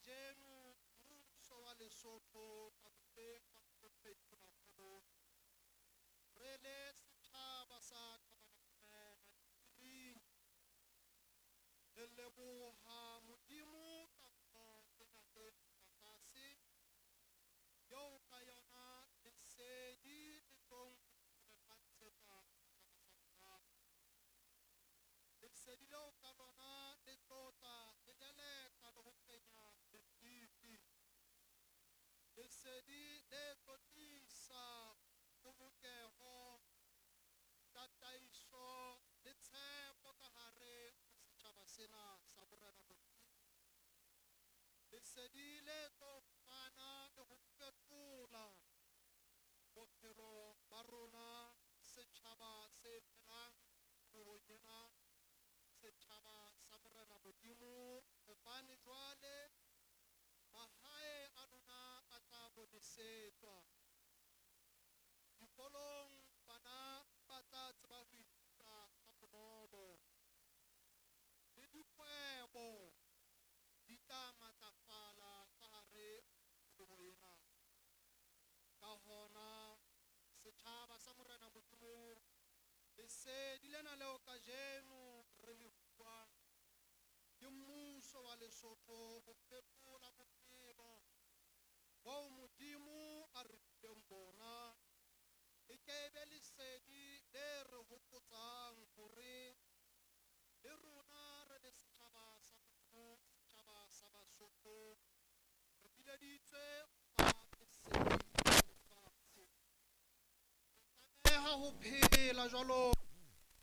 kajeno mmuso wa Lesotho tabeng wa Phetolelo re le setjhaba sa Thaba Dipiring re leboha Modimo ka ena e tlase eo ka yona lesedi le tong re pantsetsa lesedi leo ka lona le tlotla le leleka le ho penya lefifi lesedi le tlotlisa polokeho tataiso le tshepo ka hare ho setjhaba sena sa borena lesedi le tlo fana le ho fetola bophelo ba rona setjhaba se phelang kgwebong ena setjhaba sa borena Modimo hobane jwale mahae a rona a tla bonesetswa dikolong bana ba tla tseba ho ithuta ka bonolo le dikgwebo di tla matlafala ka hare ho ena ka hona setjhaba sa morena Modimo lesedi lena leo kajeno re le buang ke mmuso wa Lesotho ho fetola bophelo boo Modimo a re fileng bona e ke be lesedi le re hopotsang hore le rona re le setjhaba sa Modimo setjhaba sa Basotho re bileditswe fa lesedi lefatshe re tlameha ho phela jwalo